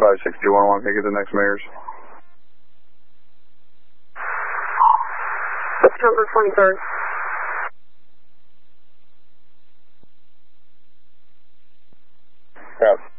561, can I get the next mayor's? September 23rd. Yeah.